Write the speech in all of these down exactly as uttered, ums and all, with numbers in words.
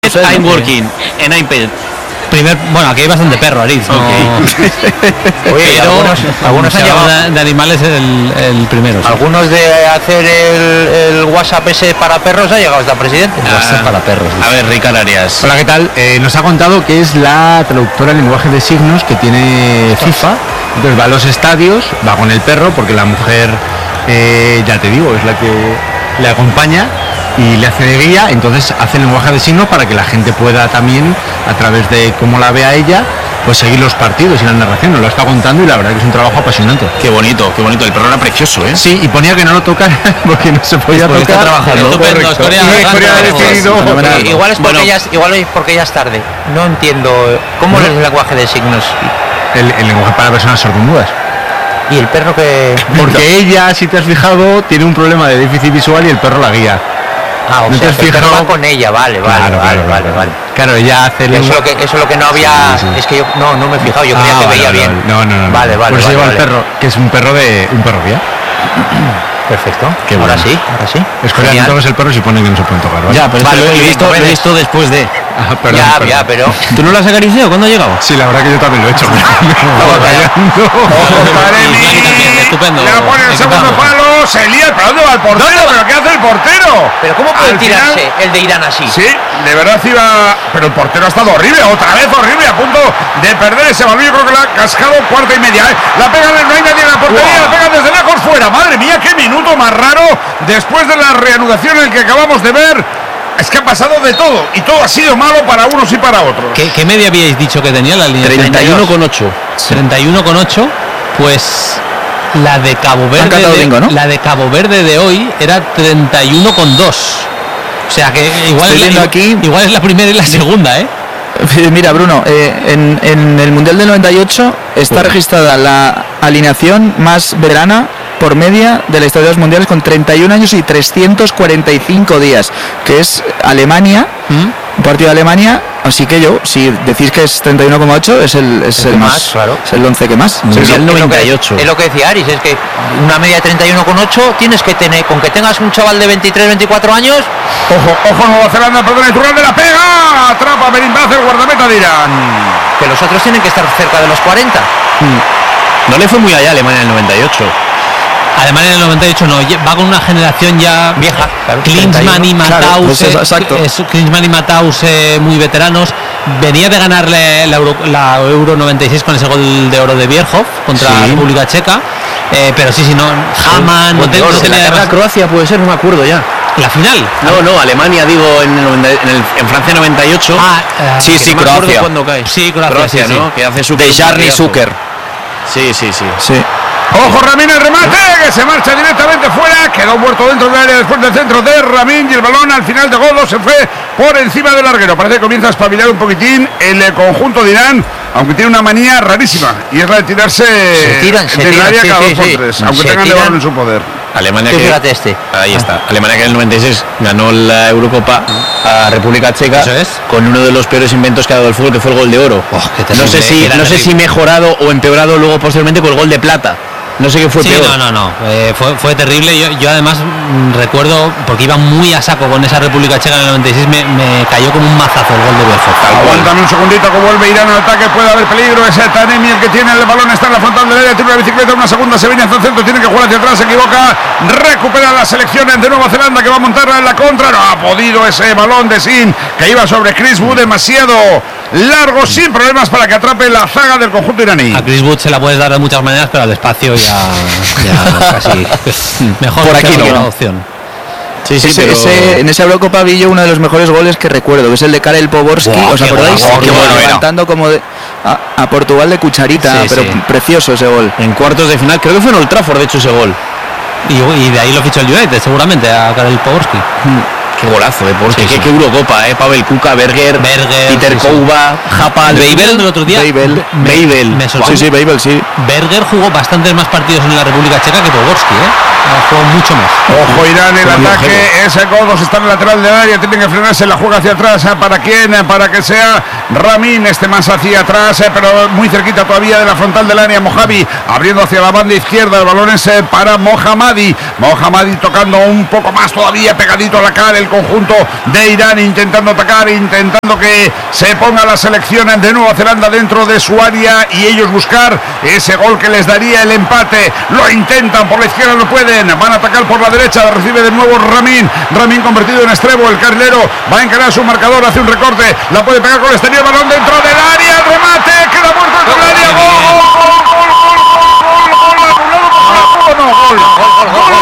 Yes, I'm working en iPad. Primer, bueno, aquí hay bastante perro, Aritz. ¿no? Okay. Oye, pero algunos, algunos han llamado de, de animales el, el primero. ¿Sí? Algunos de hacer el, el WhatsApp ese para perros ha llegado hasta presidente. Ah, WhatsApp para perros. A ver, Ricard Arias. Hola, ¿qué tal? Eh, nos ha contado que es la traductora en lenguaje de signos que tiene FIFA. Entonces va a los estadios, va con el perro, porque la mujer, eh, ya te digo, es la que le acompaña y le hace de guía. Entonces hace el lenguaje de signos para que la gente pueda también, a través de cómo la ve a ella, pues seguir los partidos y la narración. Nos lo está contando y la verdad que es un trabajo apasionante. Qué bonito, qué bonito. El perro era precioso, ¿eh? Sí, y ponía que no lo tocara porque no se podía porque tocar. Está trabajando. Estupendo, Escoria, igual es porque bueno. ya es, igual es porque ya es tarde. No entiendo cómo bueno. es el lenguaje de signos. El, el lenguaje para personas sordomudas. ¿Y el perro que...? Porque ella, si te has fijado, tiene un problema de déficit visual y el perro la guía. Ah, o ¿No sea, que el perro va con ella, vale, vale, claro, vale, claro, vale, claro. vale. Claro, ella hace el... Eso es lo que, eso es lo que no había... Sí, sí. Es que yo no, no me he fijado, yo creía ah, que vale, veía vale, bien. No, no, no. Vale, no. vale, Por eso vale, lleva vale. el perro, que es un perro de... un perro guía. Perfecto. Qué ahora bueno. sí, ahora sí. Es que no toques el perro si pone que no se pueden tocar, ¿vale? Ya, pero vale, lo, he visto, lo he visto después de... Ah, perdón, ya, perdón. ya, pero... ¿Tú no lo has acariciado? ¿Cuándo ha llegado? Sí, la verdad que yo también lo he hecho. Me estaba callando. Estupendo. Le pone el segundo palo, se lía, ¿para dónde va el portero? ¿Dónde va? ¿Pero qué hace el portero? Pero ¿cómo puede Al tirarse final, el de Irán así? Sí, de verdad iba... Pero el portero ha estado horrible, otra vez horrible, a punto de perder ese balón. Yo creo que la ha cascado cuarta y media. ¿eh? La pegan, no hay nadie en la portería, wow. La pegan desde lejos fuera. Madre mía, qué minuto más raro después de la reanudación en el que acabamos de ver. Es que ha pasado de todo y todo ha sido malo para unos y para otros. ¿Qué, qué media habíais dicho que tenía la línea? treinta y uno coma ocho. treinta y uno coma ocho, pues la de Cabo Verde de, bingo, ¿no? La de Cabo Verde de hoy era treinta y uno coma dos. O sea que igual es, la, aquí... igual es la primera y la segunda, ¿eh? Mira, Bruno, eh, en, en el Mundial del noventa y ocho está bueno. registrada la alineación más veterana por media de la historia de los mundiales con treinta y un años y trescientos cuarenta y cinco días, que es Alemania, ¿Mm? un partido de Alemania, así que yo, si decís que es treinta y uno coma ocho, es el, es el más, más, claro. Es el once que más. Sí, es, el noventa y ocho. Es lo que decía Aris, es que una media de treinta y uno coma ocho tienes que tener, con que tengas un chaval de veintitrés, veinticuatro años. Ojo, ojo, Nueva Zelanda, perdón, el turno de la pega, atrapa a Berinbaz, el guardameta de Irán. Que los otros tienen que estar cerca de los cuarenta. No le fue muy allá a Alemania en el noventa y ocho. Alemania en el noventa y ocho no, va con una generación ya vieja, claro, Klinsmann y Matthaus, claro, pues es, exacto. eh, Klinsmann y Matthaus eh, muy veteranos. Venía de ganarle la Euro, la Euro noventa y seis con ese gol de oro de Bierhoff contra sí. la República Checa, eh, pero sí, sí, no, Hamann, no, no tenía la Croacia, puede ser, no me acuerdo ya. La final. No, no, Alemania, digo, en, el, en, el, en Francia noventa y ocho. Ah, uh, sí, sí, no Croacia. Cuando cae. Sí, Croacia, Croacia, sí, ¿no? Sí. Que hace su de Jarny Zucker. Sí, sí, sí. Sí. Ojo, Ramín, el remate, que se marcha directamente fuera, quedó muerto dentro del área después del centro de Ramín y el balón al final de Godo se fue por encima del larguero. Parece que comienza a espabilar un poquitín el conjunto de Irán, aunque tiene una manía rarísima y es la de tirarse se tiran, se del tiran, área sí, cada sí, dos por sí. tres, aunque se tengan tiran. el balón en su poder. Alemania que, que este. Ahí está. Ah. Alemania que en el noventa y seis ganó la Eurocopa a República Checa. Eso es. Con uno de los peores inventos que ha dado el fútbol, que fue el gol de oro. Oh, no sé si no sé si mejorado o empeorado luego posteriormente por el gol de plata. No sé qué fue sí, peor. No, no, no. Eh, fue, fue terrible. Yo, yo además mmm, recuerdo, porque iba muy a saco con esa República Checa en el noventa y seis, me, me cayó como un mazazo el gol de Bierhoff. Aguántame un segundito que vuelve Irán al ataque, puede haber peligro. Ese Tanemi, el que tiene el balón, está en la frontal del área, tiene una bicicleta, una segunda, se viene hacia el centro, tiene que jugar hacia atrás, se equivoca, recupera las selecciones de Nueva Zelanda que va a montarla en la contra. No ha podido ese balón de Sin, que iba sobre Chris Wood, demasiado largo, sin problemas para que atrape la zaga del conjunto iraní. A Chris Wood se la puedes dar de muchas maneras, pero al espacio ya... ya casi mejor por aquí no una opción. Sí, sí, ese, pero... ese, en esa Eurocopa vi yo uno de los mejores goles que recuerdo, que es el de Karel Poborski. Wow, ¿os acordáis? Wow, qué bueno, levantando como de, a, a Portugal de cucharita, sí, pero sí. Precioso ese gol. En cuartos de final, creo que fue en Old Trafford, de hecho, ese gol. Y, y de ahí lo fichó el United, seguramente, a Karel Poborski. Hmm. Qué golazo, eh, porque sí, qué, sí. qué Eurocopa, eh, Pavel Kuka, Berger, Berger Peter sí, Kouba, sí. Japal, Babel el otro día. Babel, Babel. Me, me sí, sí, Babel, sí. Berger jugó bastantes más partidos en la República Checa que Poborski, eh. Jugó mucho más. Ojo, Irán, el Como ataque, ese Godos está en el lateral del área, tienen que frenarse, la juega hacia atrás, ¿para quién? Para que sea Ramin, este más hacia atrás, eh, pero muy cerquita todavía de la frontal del área. Mojavi abriendo hacia la banda izquierda, el balón es eh, para Mohammadi. Mohammadi tocando un poco más todavía, pegadito a la cara el conjunto de Irán, intentando atacar, intentando que se ponga la selección de Nueva Zelanda dentro de su área y ellos buscar ese gol que les daría el empate. Lo intentan, por la izquierda no pueden, van a atacar por la derecha, recibe de nuevo Ramin. Ramin convertido en extremo, el carrilero va a encarar su marcador, hace un recorte, la puede pegar con el exterior, balón dentro del área, el remate, queda muerto dentro del área, gol, gol, gol, gol, gol, gol, gol, gol, gol, gol,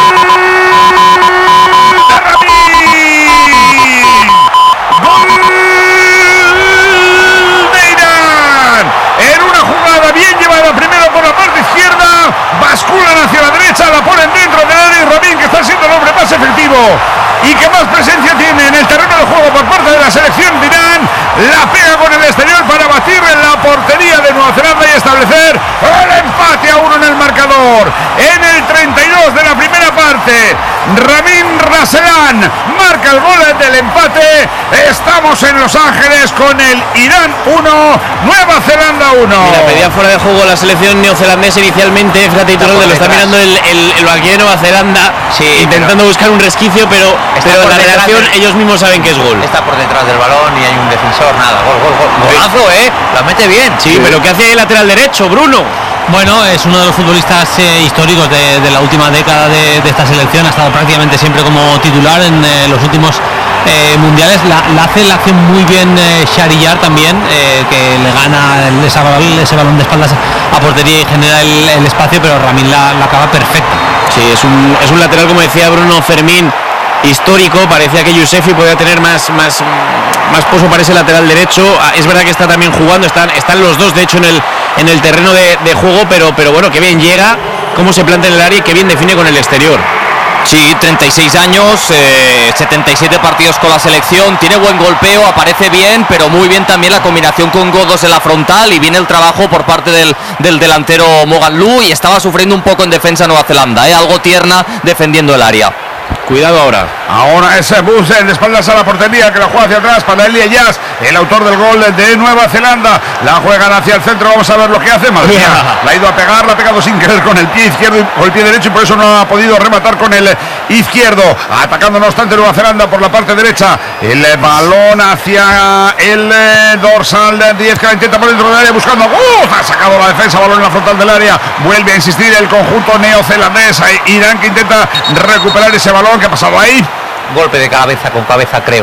basculan hacia la derecha, la ponen dentro de Ari Ramin, que está siendo el hombre más efectivo y que más presencia tiene en el terreno de juego por parte de la selección de Irán. La pega con el exterior para batir en la portería de Nueva Zelanda y establecer el empate a uno en el marcador. En el treinta y dos de la primera parte, Ramin Raselan marca el gol del empate. Estamos en Los Ángeles con el Irán uno, Nueva Zelanda uno. Mira, pedía fuera de juego la selección neozelandesa inicialmente. Fíjate, Iturralde, lo está mirando el, el, el banquillo de Nueva Zelanda, sí, intentando buscar un resquicio, pero, pero en la relación del... ellos mismos saben que es gol. Está por detrás del balón y hay un defensor, nada, gol, gol, gol. Golazo, eh, la mete bien. Sí, sí, pero ¿qué hace el lateral derecho, Bruno? Bueno, es uno de los futbolistas eh, históricos de, de la última década de, de esta selección, ha estado prácticamente siempre como titular en eh, los últimos eh, mundiales. La, la hace la acción muy bien eh, Shahriyar también, eh, que le gana el, esa, ese balón de espaldas a portería y genera el, el espacio, pero Ramin la, la acaba perfecta. Sí, es un, es un lateral, como decía Bruno Fermín, histórico. Parecía que Yusefi podía tener más, más, más pozo para ese lateral derecho. Es verdad que está también jugando, están, están los dos de hecho en el, en el terreno de, de juego, pero, pero bueno, que bien llega, cómo se planta en el área y que bien define con el exterior. Sí, treinta y seis años, eh, setenta y siete partidos con la selección, tiene buen golpeo, aparece bien, pero muy bien también la combinación con Godos en la frontal y viene el trabajo por parte del, del delantero Moganlu, y estaba sufriendo un poco en defensa Nueva Zelanda, eh, algo tierna defendiendo el área. Cuidado ahora. Ahora ese bus de espaldas a la portería que la juega hacia atrás para Elie Yas, el autor del gol de Nueva Zelanda. La juegan hacia el centro, vamos a ver lo que hace. Madre mía, la ha ido a pegar, la ha pegado sin querer con el pie izquierdo y con el pie derecho y por eso no ha podido rematar con el izquierdo. Atacando no obstante Nueva Zelanda por la parte derecha. El balón hacia el dorsal de diez que la intenta por dentro del área buscando. ¡Uh! Ha sacado la defensa, balón en la frontal del área. Vuelve a insistir el conjunto neozelandés. Irán que intenta recuperar ese balón. ¿Qué ha pasado ahí? Golpe de cabeza con cabeza, creo.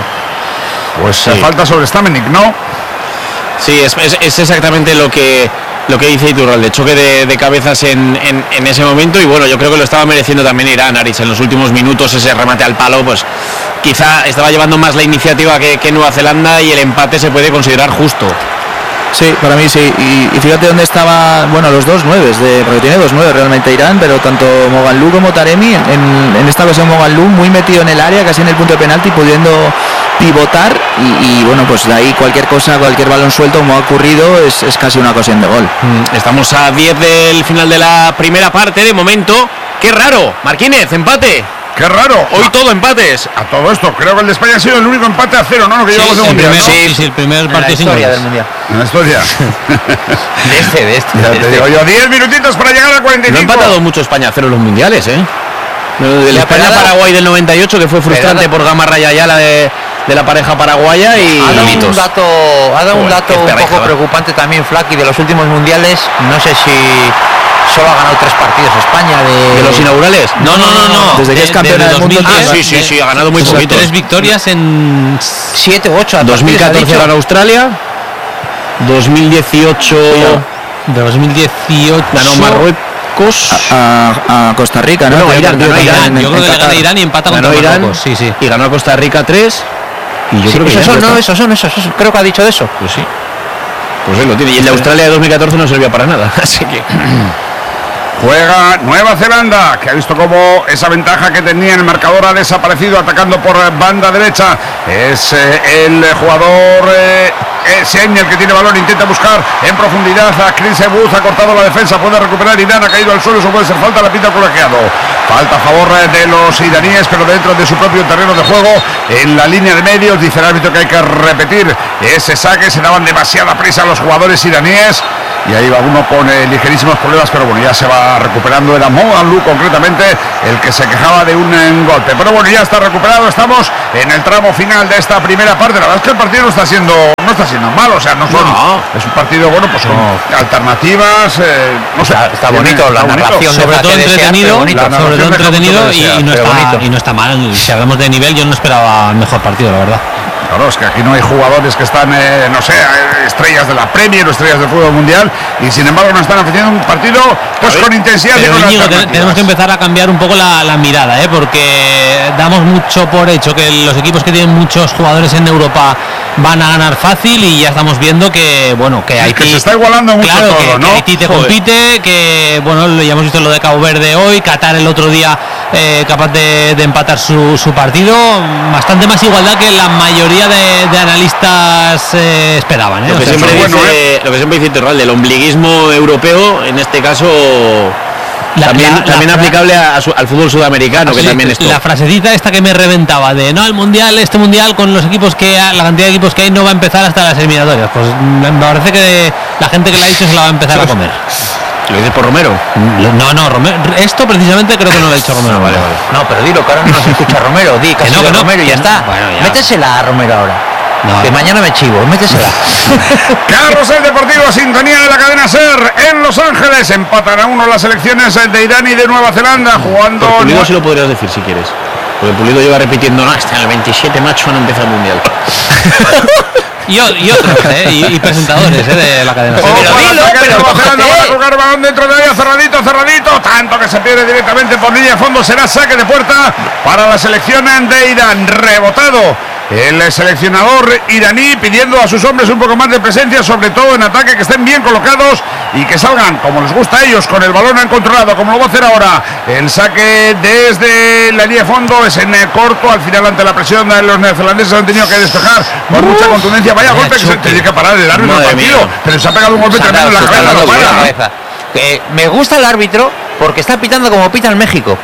Pues sí. Falta sobre Stamenik, ¿no? Sí, es, es, es exactamente lo que lo que dice Iturralde, choque de, de cabezas en, en, en ese momento, y bueno, yo creo que lo estaba mereciendo también Irán, Aris, en los últimos minutos. Ese remate al palo, pues quizá estaba llevando más la iniciativa que, que Nueva Zelanda, y el empate se puede considerar justo. Sí, para mí sí, y, y fíjate dónde estaba, bueno, los dos nueves, de, porque tiene dos nueve realmente Irán, pero tanto Moganlu como Taremi, en, en esta ocasión Moganlu muy metido en el área, casi en el punto de penalti, pudiendo pivotar, y, y bueno, pues de ahí cualquier cosa, cualquier balón suelto como ha ocurrido, es, es casi una ocasión de gol. Estamos a diez del final de la primera parte, de momento. Qué raro, Marquínez, empate. Qué raro, hoy todo empates. A todo esto, creo que el de España ha sido el único empate a cero, ¿no? Lo que sí, llevamos de mundial, primer, ¿no? Sí, sí, el primer partido sin historia del mundial. En la historia. de este, de este. Ya de te este. digo yo, diez minutitos para llegar al cuarenta y cinco. No ha empatado mucho España a cero los mundiales, ¿eh? Del España-Paraguay del noventa y ocho, que fue frustrante por Gamarra y Ayala de, de la pareja paraguaya. Y ha dado un dato, ha dado un, dato un poco preocupante también, Flaky, de los últimos mundiales. No sé si solo ha ganado tres partidos España de, de los inaugurales. No, no, no, no. Desde que es campeona del mundo. Ah, sí, sí, sí, ha ganado muy poquito. Tres victorias en siete u ocho. dos mil catorce ganó Australia. dos mil dieciocho de dos mil dieciocho ganó Marruecos. A, a, a Costa Rica, ¿no? No, a Irán, ganó a Irán. Yo creo que le gana Irán y empata contra Marruecos. Sí, sí. Y ganó a Costa Rica tres. Y yo sí, creo que esos son, no, esos son, esos, esos. Creo que ha dicho de eso. Pues sí. Pues él lo tiene. Y el de Australia de dos mil catorce no servía para nada. Así que juega Nueva Zelanda, que ha visto cómo esa ventaja que tenía en el marcador ha desaparecido, atacando por banda derecha. Es eh, el jugador eh, Senni el que tiene balón, intenta buscar en profundidad a Chris Ebuz, ha cortado la defensa, puede recuperar Irán, ha caído al suelo, eso puede ser falta, la pita colegiado. Falta a favor de los iraníes, pero dentro de su propio terreno de juego, en la línea de medios, dice el árbitro que hay que repetir ese saque, se daban demasiada prisa a los jugadores iraníes. Y ahí va uno con eh, ligerísimos problemas, pero bueno, ya se va recuperando. Era Mohanlu concretamente el que se quejaba de un eh, golpe. Pero bueno, ya está recuperado. Estamos en el tramo final de esta primera parte. La verdad es que el partido no está siendo no está siendo malo. O sea, no son. No. Es un partido bueno, pues con no. alternativas. Eh, no sé. Está, está bonito tiene, la está narración. Bonito. Sobre todo entretenido. Bonito. Sobre todo entretenido y, y, no está, y no está mal. Si hablamos de nivel, yo no esperaba el mejor partido, la verdad. Claro, es que aquí no hay jugadores que están, eh, no sé, estrellas de la Premier o estrellas del fútbol mundial, y sin embargo nos están ofreciendo un partido pues con intensidad. Pero, y con Íñigo, tenemos que empezar a cambiar un poco la, la mirada, ¿eh? Porque damos mucho por hecho que los equipos que tienen muchos jugadores en Europa van a ganar fácil, y ya estamos viendo que, bueno, que Haití... Que se está igualando mucho claro, todo, que, ¿no? Que Haití te Joder. compite, que, bueno, ya hemos visto lo de Cabo Verde hoy, Qatar el otro día eh, capaz de, de empatar su, su partido, bastante más igualdad que la mayoría de, de analistas eh, esperaban, ¿eh? Lo, que o sea, siempre bueno, dice, ¿eh? lo que siempre dice Torral, del ombliguismo europeo, en este caso... La, también la, también la, aplicable a, a su, al fútbol sudamericano, sí, que también es la frasecita esta que me reventaba de no, el mundial, este mundial con los equipos que la cantidad de equipos que hay no va a empezar hasta las eliminatorias. Pues me parece que la gente que la ha dicho se la va a empezar a comer. ¿Lo dices por Romero? No, no, Romero, esto precisamente creo que no lo ha dicho Romero. Vale, vale. No, pero dilo, que ahora no nos escucha Romero. Di que, que no, que no, Romero y ya está. Bueno, ya. Métesela a Romero ahora. No, que no. Mañana me chivo, métesela. Carrusel Deportivo, sintonía de la cadena SER en Los Ángeles. Empatan a uno las selecciones de Irán y de Nueva Zelanda, jugando. Por Pulido no... sí lo podrías decir si quieres. Porque Pulido lleva repitiendo, no, hasta el veintisiete macho no empieza el mundial. Y, y otros, ¿eh? y, y presentadores, ¿eh? De la cadena. Oh, pero dilo, pero Nueva Zelanda va a jugar el balón dentro de ella, cerradito, cerradito, tanto que se pierde directamente por línea de fondo. Será saque de puerta para la selección de Irán. Rebotado el seleccionador iraní, pidiendo a sus hombres un poco más de presencia, sobre todo en ataque, que estén bien colocados y que salgan como les gusta a ellos, con el balón han controlado, como lo va a hacer ahora. El saque desde la línea de fondo es en corto, al final ante la presión de los neozelandeses han tenido que despejar con mucha contundencia. Vaya Vaya golpe que se tiene que parar el árbitro del partido, pero se ha pegado un golpe tremendo en la cabeza, no para. cabeza. Eh, me gusta el árbitro porque está pitando como pita en México.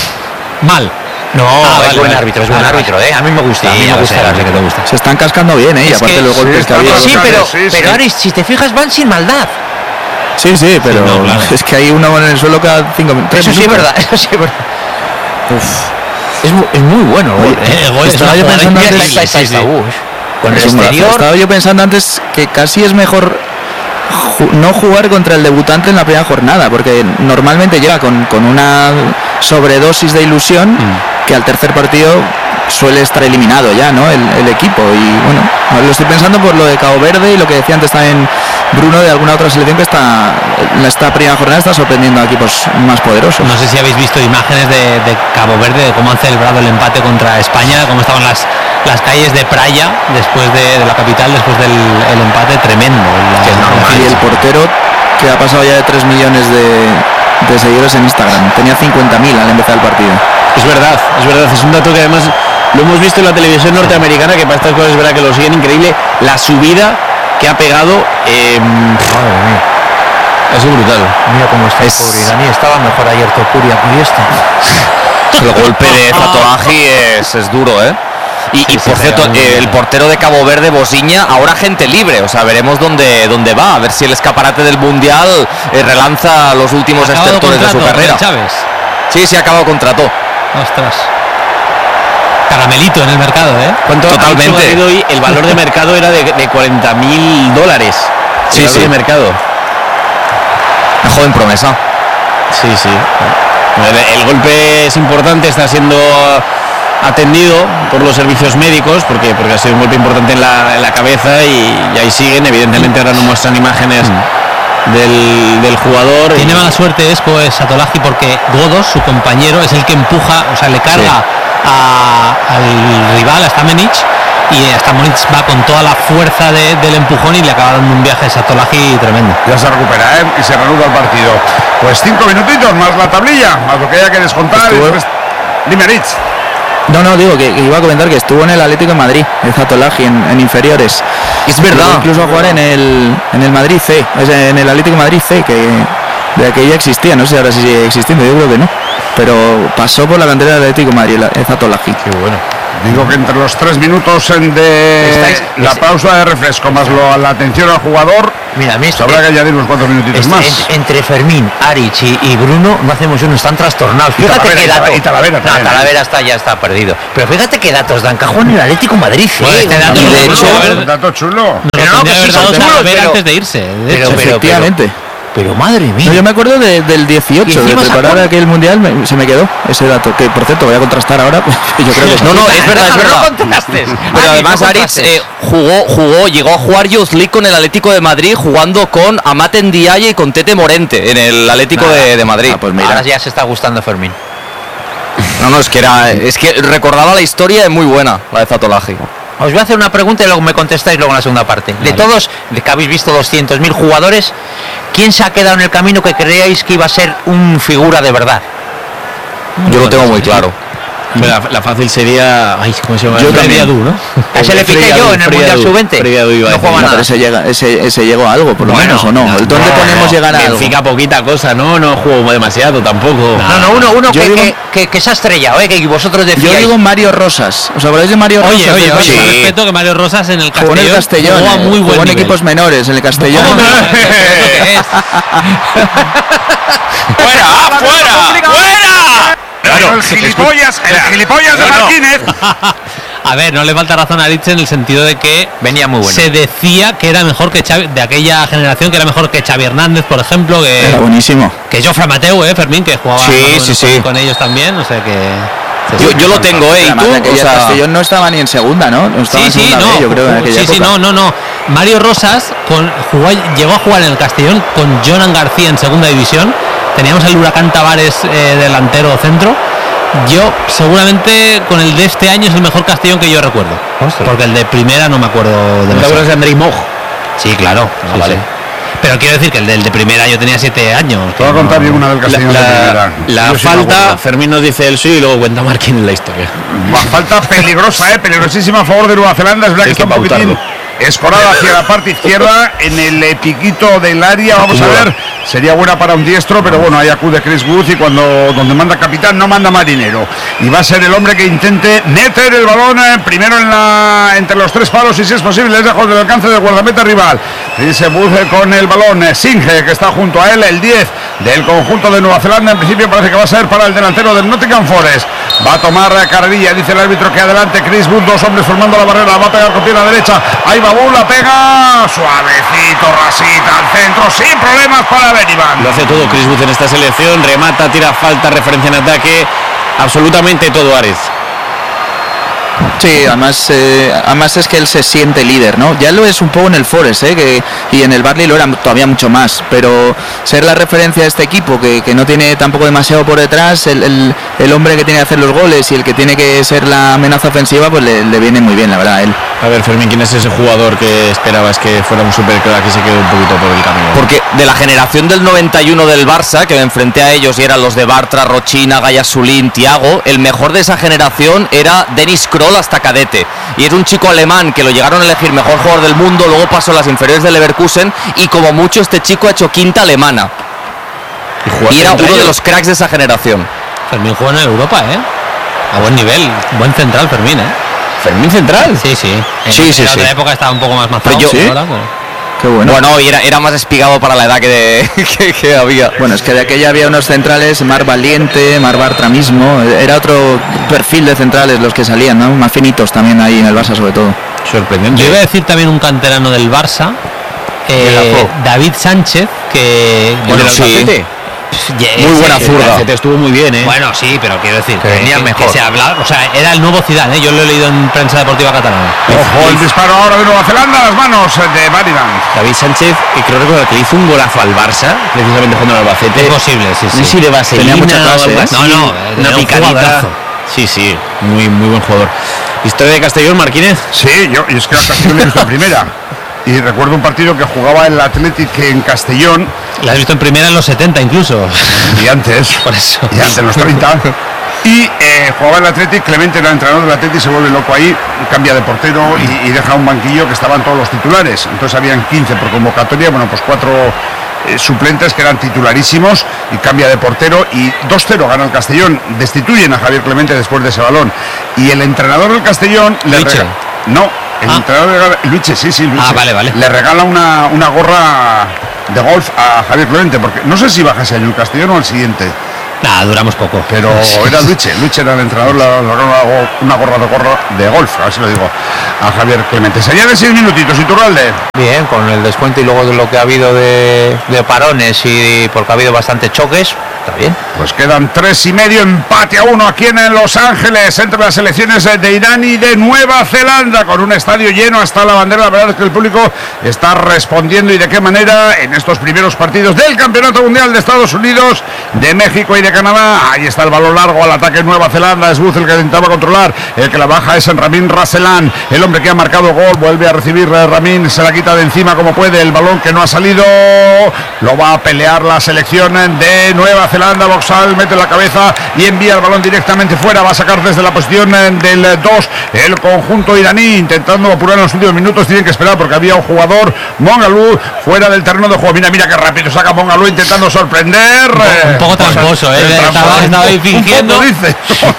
Mal. No, ah, es vale, buen vale. árbitro, es buen ah, árbitro, ¿eh? A mí me gusta, sí, a mí me gusta, sé, sé que te gusta. Se están cascando bien, ¿eh? Y aparte que, los golpes sí, que había. Sí, pero, sí, pero sí. Aris, si te fijas, van sin maldad. Sí, sí, pero sí, no, claro. Es que hay uno en el suelo cada cinco minutos. Eso sí es verdad, eso sí es verdad. Uf. Es, es muy bueno, Oye, eh, el gol. Estaba yo pensando antes. Con el exterior. Estaba yo pensando antes que casi es mejor ju- no jugar contra el debutante en la primera jornada, porque normalmente llega con, con una sobredosis de ilusión mm. que al tercer partido suele estar eliminado ya, ¿no? El, el equipo. Y bueno, lo estoy pensando por lo de Cabo Verde y lo que decía antes también Bruno de alguna otra selección que está en esta primera jornada está sorprendiendo a equipos más poderosos. No sé si habéis visto imágenes de, de Cabo Verde, de cómo han celebrado el empate contra España, cómo estaban las las calles de Praia después de, de la capital, después del el empate tremendo. La, que es normal. Y el portero, que ha pasado ya de tres millones de, de seguidores en Instagram, tenía cincuenta mil al empezar el partido. Es verdad, es verdad, es un dato que además lo hemos visto en la televisión norteamericana, que para estas cosas es verdad que lo siguen increíble, la subida que ha pegado. Eh, Madre mía. Es brutal. Mira cómo está es... el pobre iraní, estaba mejor ayer Topuria que este. El golpe de Zatoaji es, es duro, ¿eh? Y, sí, y por sí, cierto, eh, el portero de Cabo Verde, Bosiña, ahora gente libre, o sea, veremos dónde, dónde va, a ver si el escaparate del Mundial eh, relanza los últimos estertores de su carrera. Chávez. Sí, sí, ha acabado contrato. Ostras. Caramelito en el mercado, ¿eh? ¿Cuánto totalmente? Ha hoy? El valor de mercado era de, de cuarenta mil dólares. Sí, sí. De mercado. Una joven promesa. Sí, sí. El, el golpe es importante, está siendo atendido por los servicios médicos porque porque ha sido un golpe importante en la, en la cabeza y, y ahí siguen. Evidentemente ahora no muestran imágenes mm. del, del jugador. Tiene y... mala suerte Esco es Satolaji porque Godos, su compañero, es el que empuja, o sea, le carga sí. a, al rival, a Stamenic, y Stamenic va con toda la fuerza de, del empujón y le acaba dando un viaje a Satolaji tremendo. Ya se recupera, ¿eh? Y se reanuda el partido. Pues cinco minutitos más la tablilla, más lo que haya que descontar. Pues, dime, Rich. No, no, digo que, que iba a comentar que estuvo en el Atlético de Madrid, el Zatolaji, en, en inferiores. Es verdad. Incluso a jugar en el, en el Madrid C, en el Atlético de Madrid C, que de que ya existía, no sé ahora si sigue existiendo, yo creo que no. Pero pasó por la cantera del Atlético de Madrid, el Zatolaji. Qué bueno. Digo que entre los tres minutos de ¿Estáis? la pausa de refresco más lo, la atención al jugador, mira, me habrá que añadir unos cuatro minutitos este, más. En, entre Fermín, Arich y, y Bruno no hacemos uno, están trastornados. Y fíjate Talavera, qué dato. Y Talavera, no, Talavera, Talavera está, ya está perdido. Pero fíjate qué datos dan. Cajón en el Atlético Madrid. Sí, bueno, este dato, de hecho, un dato chulo. No, pero no, que sí son chulos, pero antes de irse. De pero, hecho, pero, efectivamente. Pero, Pero madre mía. No, yo me acuerdo de, del dieciocho, de preparar aquel mundial, me, se me quedó ese dato. Que por cierto, voy a contrastar ahora. Pues, yo creo que no, no, es verdad, es verdad. No contrastes. Pero ah, además, no Aritz eh, jugó, jugó, llegó a jugar Youth League con el Atlético de Madrid, jugando con Amat Ndiaye y con Tete Morente en el Atlético de, de Madrid. Ah, pues mira. Ahora ya se está gustando Fermín. No, no, es que era, es que recordaba la historia, es muy buena, la de Zatolaji. Os voy a hacer una pregunta y luego me contestáis luego en la segunda parte. Vale. De todos, de que habéis visto doscientos mil jugadores, ¿quién se ha quedado en el camino que creíais que iba a ser un figura de verdad? Yo lo tengo muy claro. La, la fácil sería. Ay, ¿cómo se llama? Yo también. Adu, ¿no? Ese le piqué yo en el Mundial sub veinte. No jugaba nada. Ese, llega, ese, ese llegó a algo, por lo bueno, menos, ¿o no? no ¿Dónde no, ponemos no, llegar a algo? Benfica poquita cosa, ¿no? No jugó demasiado tampoco. No, no, uno, uno que, digo, que, que, que se ha estrellado, ¿eh? Que vosotros decíais. Yo digo Mario Rosas. ¿Os acordáis de Mario Rosas? Oye, oye, oye, sí. respeto que Mario Rosas en el Castellón jugó en el Castellón, jugó a muy buen jugó en nivel. equipos menores, en el Castellón. ¡Fuera! ¡Fuera! ¡Fuera! Claro, el gilipollas, el gilipollas de Martínez. A ver, no le falta razón a Aritz en el sentido de que venía muy bueno. Se decía que era mejor que Xavi, de aquella generación, que era mejor que Xavi Hernández, por ejemplo, que era buenísimo. Que Jofre Mateu, eh, Fermín, que jugaba sí, sí, sí. Con, con ellos también, o sea que yo, yo lo tengo, eh, y tú, o sea, Castellón no estaba ni en segunda, ¿no? no estaba sí, en sí, no, B, yo creo, en sí, época. sí, no, no, no. Mario Rosas con, jugó, llegó a jugar en el Castellón con Jonan García en segunda división. Teníamos el Huracán Tavares eh, delantero centro. Yo seguramente con el de este año es el mejor Castellón que yo recuerdo. Ostras. Porque el de primera no me acuerdo de ¿Te acuerdas de Andrei Moj? Sí, claro. Ah, sí, vale. sí. Pero quiero decir que el del de primera yo tenía siete años. Te voy a contar bien una del Castellón la, de primera. La sí falta, Fermín nos dice el suyo y luego cuenta Marquín en la historia. La falta peligrosa, eh, peligrosísima a favor de Nueva Zelanda. Es verdad que está un poquitín escorada hacia la parte izquierda en el piquito del área. Vamos a ver, sería buena para un diestro, pero bueno, ahí acude Chris Wood y cuando donde manda capitán no manda marinero. Y va a ser el hombre que intente meter el balón eh, primero en la entre los tres palos y si es posible lejos del alcance del guardameta rival. Chris Wood con el balón, eh, Singe que está junto a él, el diez del conjunto de Nueva Zelanda. En principio parece que va a ser para el delantero del Nottingham Forest. Va a tomar carrerilla, dice el árbitro que adelante Chris Wood, dos hombres formando la barrera, va a pegar con pierna derecha. Ahí va Bull, la pega suavecito, rasita al centro, sin problemas para Beniman. Lo hace todo Chris Wood en esta selección, remata, tira falta, referencia en ataque, absolutamente todo Ares. Sí, además, eh, además es que él se siente líder, ¿no? Ya lo es un poco en el Forest, ¿eh? Que, y en el Barley lo era todavía mucho más, pero ser la referencia de este equipo, que, que no tiene tampoco demasiado por detrás, el, el, el hombre que tiene que hacer los goles y el que tiene que ser la amenaza ofensiva, pues le, le viene muy bien, la verdad, a él. A ver, Fermín, ¿quién es ese jugador que esperabas que fuera un supercrack y se quedó un poquito por el camino? Porque de la generación del noventa y uno del Barça, que me enfrenté a ellos y eran los de Bartra, Rochina, Gayasulín, Thiago, el mejor de esa generación era Dennis Kroll hasta cadete. Y es un chico alemán que lo llegaron a elegir mejor jugador del mundo, luego pasó a las inferiores del Leverkusen y como mucho este chico ha hecho quinta alemana. Y, y era uno ellos. de los cracks de esa generación. Fermín jugó en Europa, ¿eh? A buen nivel, buen central Fermín, ¿eh? ¿Fermín central? Sí, sí. En sí, sí, en sí. otra época estaba un poco más mazado. Yo, ¿sí? Ahora, pues... Qué bueno. Bueno, y era, era más espigado para la edad que, de, que, que había. Bueno, es que de aquella había unos centrales, Mar Valiente, Mar Bartra mismo, era otro perfil de centrales los que salían, ¿no? Más finitos también ahí en el Barça sobre todo. Sorprendente. Yo iba a decir también un canterano del Barça, eh, David Sánchez, que... Bueno, sí. Muy buena zurda. El estuvo muy bien, ¿eh? Bueno, sí, pero quiero decir que, que, venía que, mejor. que se habla, o sea, era el nuevo Zidane, ¿eh? Yo lo he leído en prensa deportiva catalana. Ojo, el disparo ahora de Nueva Zelanda a las manos de Baridan. David Sánchez, que creo recordar que le hizo un golazo al Barça, precisamente jugando en Albacete. Es posible, sí, sí. No sé si de vaselina tenía mucha clase, o algo ¿eh? así. No, no, una un picadita. jugadorazo. Sí, sí, muy, muy buen jugador. ¿Historia de Castellón, Marquínez? Sí, yo, y es que el Castellón lo he visto en primera. Y recuerdo un partido que jugaba el Athletic en Castellón. La has visto en primera en los setenta incluso. Y antes. Por eso. Y antes, en los treinta. Y eh, jugaba el Athletic, Clemente era el entrenador del Athletic, se vuelve loco ahí, cambia de portero y, y deja un banquillo que estaban todos los titulares. Entonces habían quince por convocatoria, bueno, pues cuatro eh, suplentes que eran titularísimos, y cambia de portero y dos cero gana el Castellón. Destituyen a Javier Clemente después de ese balón. Y el entrenador del Castellón le regala... No, el ah. entrenador le regala... Luche, sí, sí, Luche. Ah, vale, vale. Le regala una, una gorra de golf a Javier Clemente, porque no sé si baja ese año el Castellón o al siguiente. Nada, duramos poco. Pero era Luche, Luche era el entrenador, la, la, la, una gorra de gorra de golf, a ver si lo digo, a Javier Clemente. Sería de seis minutitos, Iturralde. Bien, con el descuento y luego de lo que ha habido de, de parones y porque ha habido bastantes choques, está bien. Pues quedan tres y medio, empate a uno aquí en Los Ángeles, entre las selecciones de Irán y de Nueva Zelanda, con un estadio lleno hasta la bandera. La verdad es que el público está respondiendo, y de qué manera, en estos primeros partidos del Campeonato Mundial de Estados Unidos, de México y de Canadá. Ahí está el balón largo al ataque Nueva Zelanda. Es Booth el que intentaba controlar, el que la baja es en Ramin Raselan, el hombre que ha marcado gol. Vuelve a recibir Ramin, se la quita de encima como puede, el balón que no ha salido lo va a pelear la selección de Nueva Zelanda. Boxall mete la cabeza y envía el balón directamente fuera. Va a sacar desde la posición del dos el conjunto iraní, intentando apurar en los últimos minutos. Tienen que esperar porque había un jugador, Mongalú, fuera del terreno de juego. Mira, mira qué rápido saca Mongalú, intentando sorprender. Un poco, un poco tramposo, ¿eh? Estaba, estaba ahí fingiendo dice.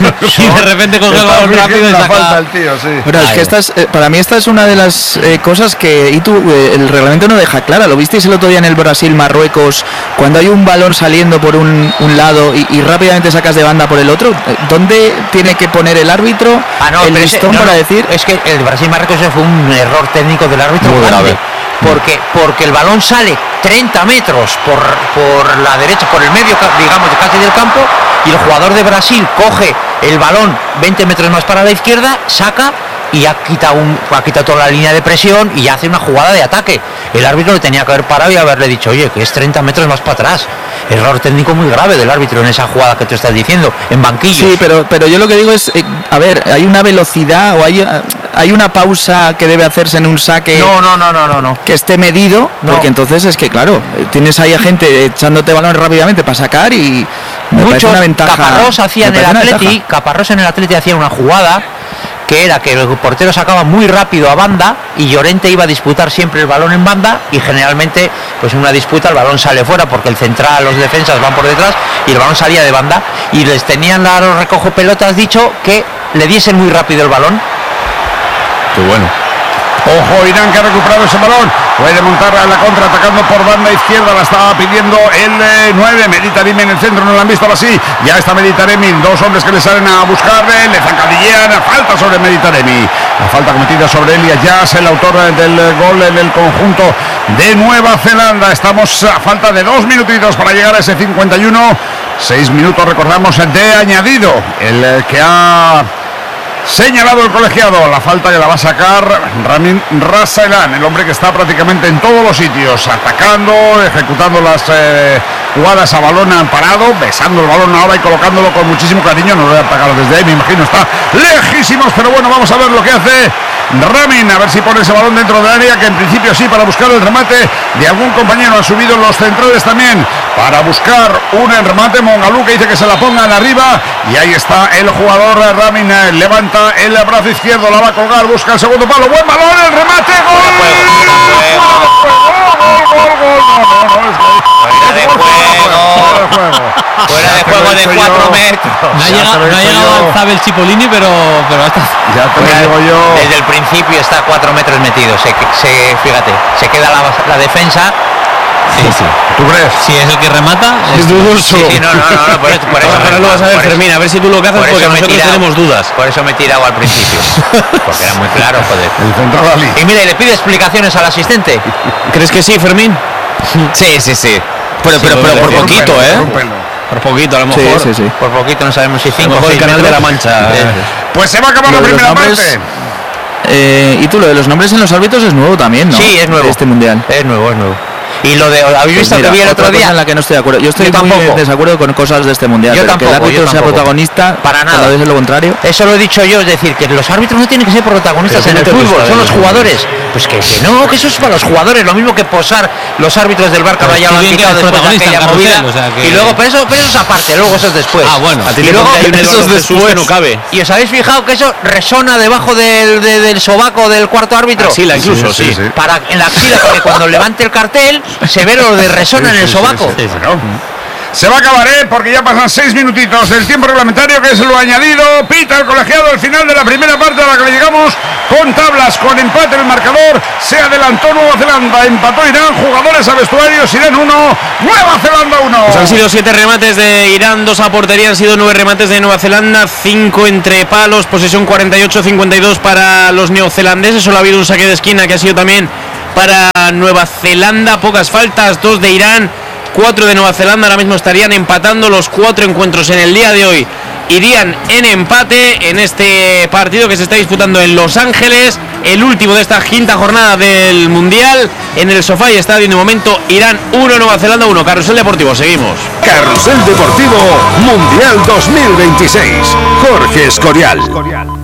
Y de repente coge el balón rápido y saca. Falta el tío, sí. Pero es que esta es, eh, para mí esta es una de las eh, cosas que y tú, eh, el reglamento no deja clara. Lo visteis el otro día en el Brasil-Marruecos, cuando hay un balón saliendo por un, un lado y, y rápidamente sacas de banda por el otro. ¿Dónde tiene que poner el árbitro ah, no, el listón ese, no, para no, decir? Es que el Brasil-Marruecos fue un error técnico del árbitro muy grave. Porque, porque el balón sale treinta metros por, por la derecha, por el medio, digamos, casi del campo, y el jugador de Brasil coge el balón veinte metros más para la izquierda, saca y ha quitado, un, ha quitado toda la línea de presión y hace una jugada de ataque. El árbitro le tenía que haber parado y haberle dicho, oye, que es treinta metros más para atrás. Error técnico muy grave del árbitro en esa jugada que tú estás diciendo, en banquillos. Sí, pero, pero yo lo que digo es, eh, a ver, hay una velocidad o hay, hay una pausa que debe hacerse en un saque. No, no, no, no, no, no. Que esté medido, no. Porque entonces es que, claro, tienes ahí a gente echándote balón rápidamente para sacar y me parece una ventaja. Caparrós hacía en el Atleti, Caparrós en el Atleti hacía una jugada que era que el portero sacaba muy rápido a banda y Llorente iba a disputar siempre el balón en banda, y generalmente pues en una disputa el balón sale fuera porque el central, los defensas van por detrás y el balón salía de banda, y les tenían a los recojo pelotas dicho que le diesen muy rápido el balón. Qué bueno. Ojo, Irán, que ha recuperado ese balón. Puede montarla en la contra, atacando por banda izquierda. La estaba pidiendo el eh, nueve. Meditaremi en el centro, no la han visto ahora sí. Ya está Meditaremi. Dos hombres que le salen a buscarle. Le zancadillean. Falta sobre Meditaremi. La falta cometida sobre Elias Jazz, el autor del gol en el conjunto de Nueva Zelanda. Estamos a falta de dos minutitos para llegar a ese cincuenta y uno. Seis minutos, recordamos, de añadido. El eh, que ha señalado el colegiado, la falta que la va a sacar Ramin Rasaelan, el hombre que está prácticamente en todos los sitios, atacando, ejecutando las eh, jugadas a balón parado, besando el balón ahora y colocándolo con muchísimo cariño. No lo voy a atacar desde ahí, me imagino, está lejísimos, pero bueno, vamos a ver lo que hace Ramin, a ver si pone ese balón dentro del área, que en principio sí, para buscar el remate de algún compañero. Han subido los centrales también para buscar un remate. Mongalú, que dice que se la pongan arriba, y ahí está el jugador Ramin, eh, levanta el brazo izquierdo, la va a colgar, busca el segundo palo, buen balón, el remate, gol, gol, gol, fuera de juego, fuera de juego de cuatro metros. No ha llegado, no ha llegado al Zabel Cipollini, pero, pero hasta ya te lo digo yo. Desde el principio está a cuatro metros metido. Se, se, fíjate, se queda la, la defensa. Sí, sí. ¿Tú crees? Si es el que remata, es dudoso. Sí, sí, no, no, no, no, por eso, por eso ahora lo vas a ver, Fermín, a ver si tú lo que haces, porque nosotros tirado, tenemos dudas. Por eso me he tirado al principio, porque era muy claro, joder. El central Ali. Y mira, y le pide explicaciones al asistente. ¿Crees que sí, Fermín? Sí, sí, sí. Pero, sí, pero, pero por poquito, ¿eh? Por poquito, a lo mejor. Sí, sí, sí. Por poquito, no sabemos si cinco. A lo mejor el canal de la Mancha. Eh. Pues se va a acabar la primera nombres, parte. Eh, y tú, lo de los nombres en los árbitros es nuevo también, ¿no? Sí, es nuevo. De este mundial. Es nuevo, es nuevo. Y lo de, ¿habéis visto pues mira, que vi el otro día? En la que no estoy de acuerdo. Yo estoy yo muy en desacuerdo con cosas de este mundial. Yo pero tampoco, que el árbitro sea protagonista, para nada. Cada vez es lo contrario. Eso lo he dicho yo, es decir, que los árbitros no tienen que ser protagonistas en el fútbol, son los jugadores. Pues que, que no, que eso es para los jugadores, lo mismo que posar los árbitros del Barça ya lo han quitado después de aquella movida. O sea, que... Y luego, pero eso, pero eso es aparte, luego eso es después. Ah, bueno. A ti y luego eso es después, no cabe. ¿Y os habéis fijado que eso resona debajo del, de, del sobaco del cuarto árbitro? Axila incluso, sí. sí, sí. Para, en la axila, porque cuando levante el cartel se ve lo de resona sí, en el sí, sobaco. Sí, sí, sí. Bueno. Se va a acabar, ¿eh? Porque ya pasan seis minutitos del tiempo reglamentario, que es lo añadido. Pita el colegiado al final de la primera parte a la que le llegamos con tablas, con empate en el marcador. Se adelantó Nueva Zelanda, empató Irán, jugadores a vestuarios, Irán uno, Nueva Zelanda uno. Pues han sido siete remates de Irán, dos a portería, han sido nueve remates de Nueva Zelanda, cinco entre palos, posesión cuarenta y ocho cincuenta y dos para los neozelandeses. Solo ha habido un saque de esquina que ha sido también para Nueva Zelanda, pocas faltas, dos de Irán, cuatro de Nueva Zelanda. Ahora mismo estarían empatando los cuatro encuentros en el día de hoy. Irían en empate en este partido que se está disputando en Los Ángeles, el último de esta quinta jornada del Mundial. En el SoFi Stadium de momento Irán uno, Nueva Zelanda uno. Carrusel Deportivo, seguimos. Carrusel Deportivo Mundial dos mil veintiséis. Jorge Escorial.